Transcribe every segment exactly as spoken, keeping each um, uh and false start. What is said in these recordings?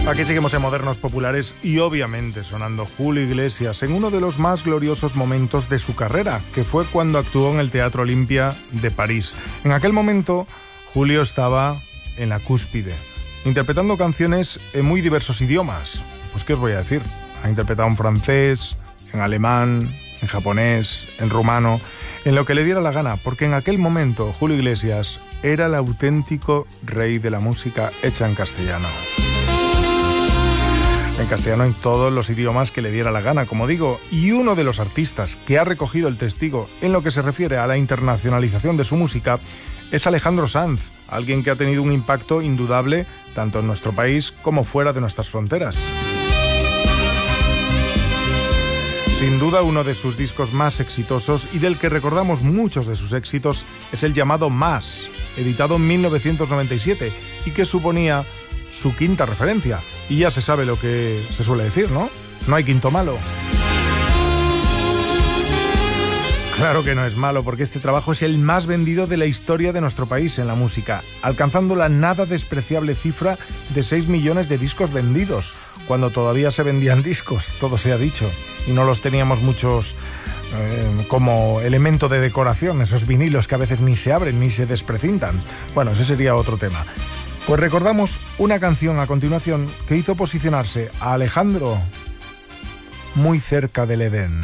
Aquí seguimos en Modernos Populares y obviamente sonando Julio Iglesias en uno de los más gloriosos momentos de su carrera, que fue cuando actuó en el Teatro Olimpia de París. En aquel momento, Julio estaba en la cúspide, interpretando canciones en muy diversos idiomas. Pues qué os voy a decir, ha interpretado en francés, en alemán, en japonés, en rumano, en lo que le diera la gana, porque en aquel momento Julio Iglesias era el auténtico rey de la música hecha en castellano. En castellano en todos los idiomas que le diera la gana, como digo, y uno de los artistas que ha recogido el testigo en lo que se refiere a la internacionalización de su música es Alejandro Sanz, alguien que ha tenido un impacto indudable tanto en nuestro país como fuera de nuestras fronteras. Sin duda, uno de sus discos más exitosos y del que recordamos muchos de sus éxitos es el llamado Más, editado en mil novecientos noventa y siete y que suponía su quinta referencia. Y ya se sabe lo que se suele decir, ¿no? No hay quinto malo. Claro que no es malo, porque este trabajo es el más vendido de la historia de nuestro país en la música, alcanzando la nada despreciable cifra de seis millones de discos vendidos, cuando todavía se vendían discos, todo se ha dicho, y no los teníamos muchos eh, como elemento de decoración, esos vinilos que a veces ni se abren ni se desprecintan. Bueno, ese sería otro tema. Pues recordamos una canción a continuación que hizo posicionarse a Alejandro muy cerca del Edén.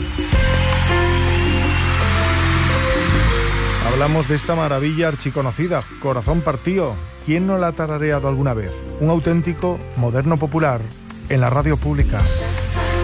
Hablamos de esta maravilla archiconocida, Corazón Partido. ¿Quién no la ha tarareado alguna vez? Un auténtico moderno popular en la radio pública.